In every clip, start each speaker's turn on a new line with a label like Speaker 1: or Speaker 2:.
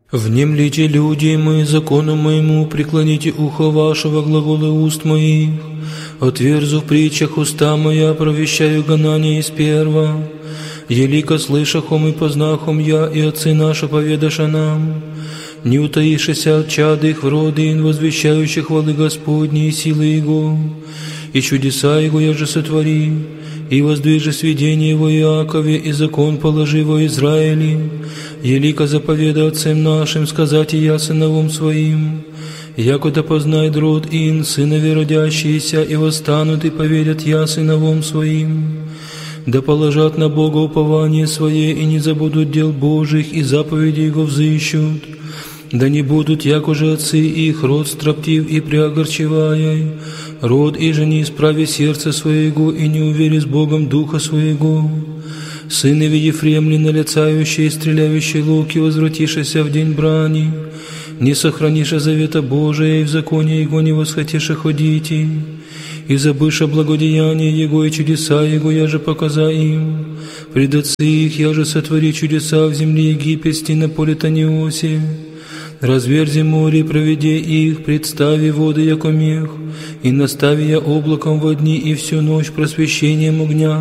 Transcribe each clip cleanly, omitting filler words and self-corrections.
Speaker 1: Внемлите, люди мои, закону моему, преклоните ухо вашего, глаголы уст моих. Отверзу в притчах уста моя, провещаю гонание из перва. Елико слышахом и познахом я, и отцы наши поведаша нам. Не утаишься от чад их в роды, возвещающих хвалы Господни и силы Его. И чудеса Его я же сотвори, и воздвижи сведение Его Иакове, и закон положи во Израиле. Елико заповеда отцам нашим, сказать и я сыновом своим. Якуда познает род ин, сынови родящиеся, и восстанут, и поведят я сыновом своим. Да положат на Бога упование свое, и не забудут дел Божьих, и заповеди Его взыщут. Да не будут, як уже отцы их, род строптив и преогорчевая, род и же не исправи сердце своего, и не увери с Богом духа своего. Сыны Ефремли, налицающие и стреляющие луки, возвратишься в день брани, не сохранишь завета Божия, и в законе Его не восхотишь ходите, и забыша благодеяние Его и чудеса Его, я же показа им. Пред отцы их я же сотвори чудеса в земле египетской на поле Таниосе. Разверзи море, проведи их, представи воды, яко мех, и настави я облаком во дни, и всю ночь просвещением огня.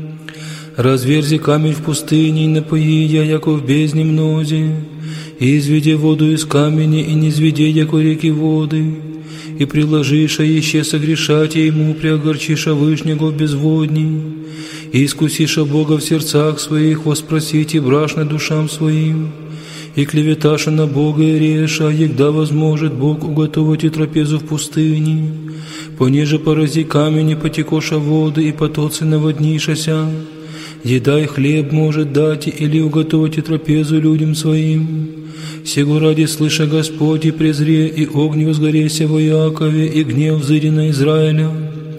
Speaker 1: Разверзи камень в пустыне, и напои я, яко в бездне мнозе, и изведи воду из камня, и не изведи, яко реки воды, и приложиша еще согрешать ему, преогорчиша Вышнего в безводни, и искусиша Бога в сердцах своих, воспросите брашно душам своим, и клеветаша на Бога и реша, егда возможет Бог уготовить и трапезу в пустыне, понеже порази камень, и потекоша воды, и потоцы наводнишася. Еда и хлеб может дать, или уготовить и трапезу людям своим. Сего ради слыша Господь, и презре, и огонь возгореся во Иакове, и гнев взыди на Израиля.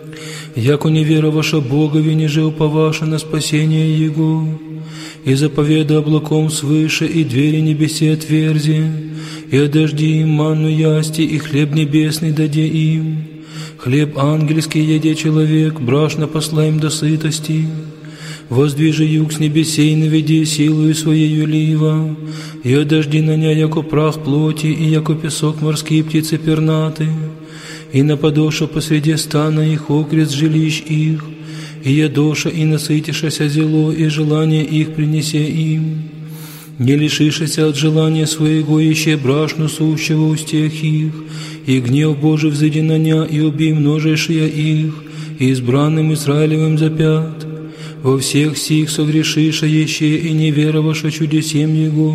Speaker 1: Яко не вероваша Богове, ниже уповаша на спасение Его. И заповеда облаком свыше, и двери небесе отверзи, и одожди им манну ясти, и хлеб небесный даде им. Хлеб ангельский еде человек, брашно посла им до сытости. Воздвижи юг с небесей, наведи силою своею лива, и одожди на ня, яко прах плоти, и яко песок морские птицы пернаты, и нападоша посреди стана их окрест жилищ их, и ядоша, и насытишася зело, и желание их принесе им. Не лишишься от желания своего, ище брашну сущего устех их, и гнев Божий взыди на ня, и убей множешия их, и избранным Израилевым запят. Во всех сих согрешиша еще, и не вероваша чудесем Его,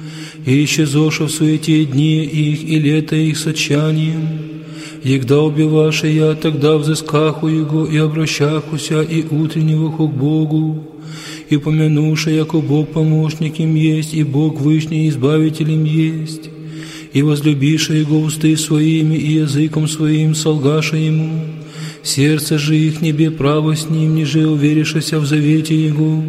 Speaker 1: и исчезоша в суете дни их, и лето их с отчаянием. Егда убиваша я, тогда взыскаху Его, и обращахуся, и утреннего к Богу, и помянуша, яко Бог помощник им есть, и Бог вышний избавитель им есть, и возлюбиша Его усты своими, и языком своим солгаша Ему. Сердце же их небе право с ним, ниже уверишься в завете Его.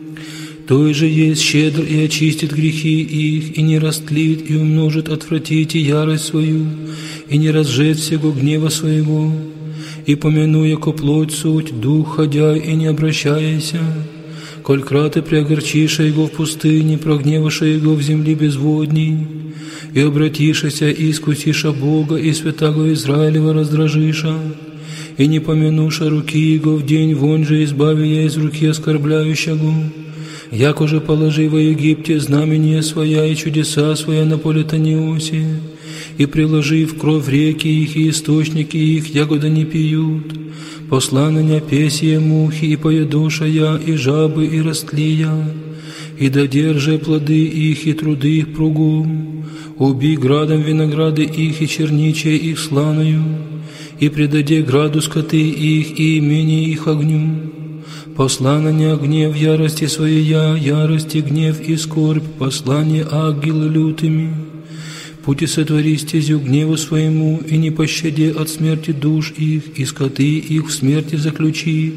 Speaker 1: Той же есть щедр и очистит грехи их, и не растлит, и умножит отвратить и ярость свою, и не разжет всего гнева своего. И помяну, яко плоть суть, дух ходя, и не обращайся. Коль краты преогорчиша Его в пустыне, прогневаша Его в земле безводней, и обратишася, и искусиша Бога, и святаго Израилева раздражиша, и не помянуша руки Его в день, вон же избави я из руки оскорбляющего. Яко же положи во Египте знамение своя и чудеса своя на поле Таниосе, и приложи в кровь реки их и источники их, ягода не пьют. Посла на ня песье мухи, и поедоша я, и жабы, и растлия, и додержи плоды их, и труды их пругом. Убей градом винограды их, и черничие их сланою, и предаде граду скоты их, и имение их огню. Посла на ня гнев ярости своя, ярости, гнев и скорбь, послание ангелы лютыми. Пути сотвори стезю гневу своему, и не пощади от смерти душ их, и скоты их в смерти заключи.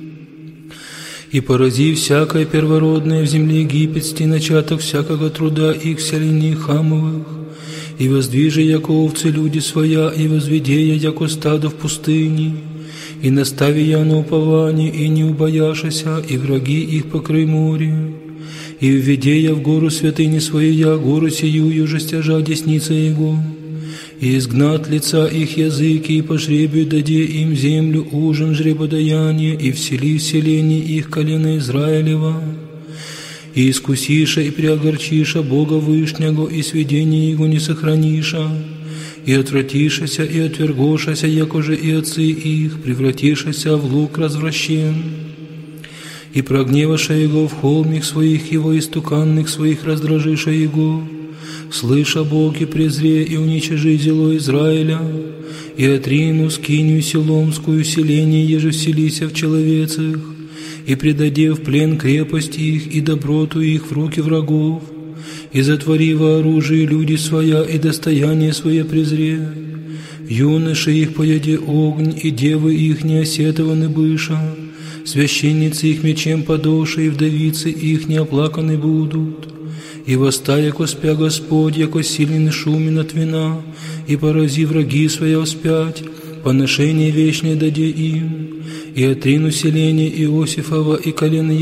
Speaker 1: И порази всякое первородное в земле египетской, начаток всякого труда их селений хамовых. И воздвижи, яко овцы люди своя, и возведи я, яко стадо в пустыне, и настави я на упование, и не убояшася, и враги их покрой море. И введе я в гору святыни своей, я гору сию, же стяжа десница Его. И изгнат лица их языки, и по жребию даде им землю ужин жребодаяние, и всели в селении их колено Израилева. И искусиша, и преогорчиша Бога Вышнего, и сведение Его не сохраниша, и отвратишася, и отвергошася, якоже и отцы их, превратишася в лук развращен. И прогневаша Его в холмих своих, Его истуканных своих раздражиша Его. Слыша Бог и презре, и уничижи зело Израиля, и отрину скинию селомскую селение, еже вселися в человецах, и предаде в плен крепость их и доброту их в руки врагов, и затвори во оружие люди своя, и достояние свое презре. Юноши их пояде огонь, и девы их не осетованы быша, священницы их мечем подоши, и вдовицы их не оплаканы будут. И восстая коспя Господь, яко сильный шумен от вина, и порази враги своя вспять, поношение вечное даде им, и отрину селение Иосифова и колено